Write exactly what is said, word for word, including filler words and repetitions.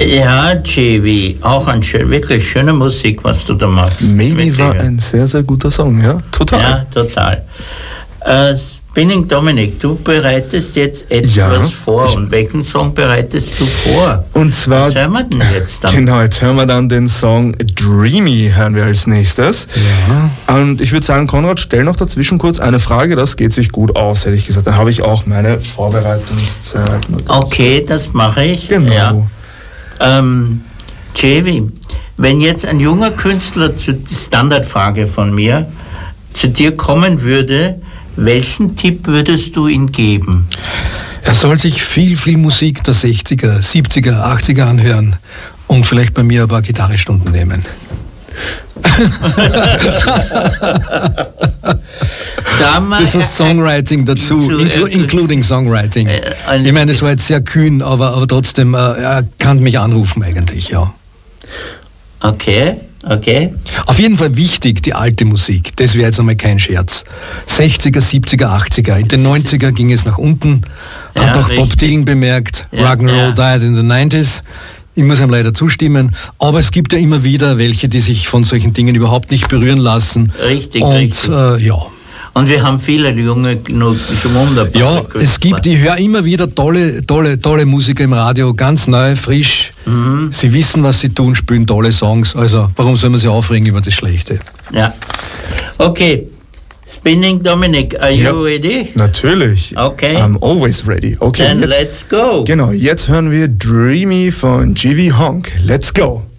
Ja, J V, auch ein schön, wirklich schöne Musik, was du da machst. Maybe wirklich. war ein sehr, sehr guter Song, ja, total. Ja, total. Äh, Spinning Dominic, du bereitest jetzt etwas ja, vor. Und welchen Song bereitest du vor? Und zwar, was hören wir denn jetzt dann? Genau, jetzt hören wir dann den Song Dreamy, hören wir als nächstes. Ja. Und ich würde sagen, Konrad, stell noch dazwischen kurz eine Frage, das geht sich gut aus, hätte ich gesagt. Dann habe ich auch meine Vorbereitungszeit. Okay, das mache ich. Genau. Ja. Ähm, J V, wenn jetzt ein junger Künstler, zu Standardfrage von mir, zu dir kommen würde, welchen Tipp würdest du ihm geben? Er soll sich viel, viel Musik der sechziger, siebziger, achtziger anhören und vielleicht bei mir ein paar Gitarrestunden nehmen. Das ist Songwriting dazu, inclu- including Songwriting. Ich meine, das war jetzt sehr kühn, aber, aber trotzdem, er kann mich anrufen eigentlich, ja. Okay, okay. Auf jeden Fall wichtig, die alte Musik. Das wäre jetzt einmal kein Scherz. sechziger, siebziger, achtziger. In den neunziger ging es nach unten. Ja, hat auch richtig. Bob Dylan bemerkt. Ja, Rock'n'Roll ja. died in the nineties. Ich muss ihm leider zustimmen. Aber es gibt ja immer wieder welche, die sich von solchen Dingen überhaupt nicht berühren lassen. Richtig, Und, richtig. Äh, ja. Und wir haben viele junge, genug, schon wunderbare Ja, Künstler. es gibt, ich höre immer wieder tolle, tolle, tolle Musiker im Radio, ganz neu, frisch. Mhm. Sie wissen, was sie tun, spielen tolle Songs. Also, warum soll man sich aufregen über das Schlechte? Ja. Okay. Spinning Dominic, are Ja. you ready? Natürlich. Okay. I'm always ready. Okay. Then jetzt, let's go. Genau, jetzt hören wir Dreamy von G V Honk. Let's go.